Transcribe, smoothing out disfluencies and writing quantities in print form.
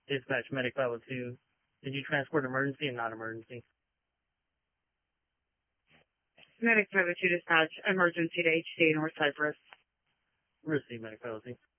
Dispatch Medic 502. Did you transport emergency and non-emergency? Medic 502 dispatch, emergency to HC North Cypress. Receive Medic 502.